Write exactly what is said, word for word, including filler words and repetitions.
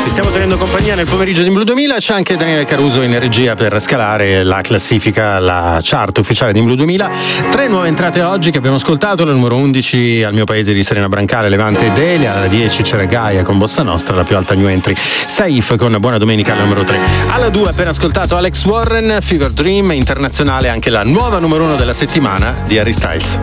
Vi stiamo tenendo compagnia nel pomeriggio di Blue duemila, c'è anche Daniele Caruso in regia per scalare la classifica, la chart ufficiale di Blue duemila. Tre nuove entrate oggi che abbiamo ascoltato: la numero undici Al mio paese di Serena Brancale, Levante e Delia, alla dieci c'era Gaia con Bossa Nostra, la più alta new entry Saif con Buona Domenica alla numero tre. Alla due appena ascoltato Alex Warren, Fever Dream, internazionale anche la nuova numero uno della settimana di Harry Styles.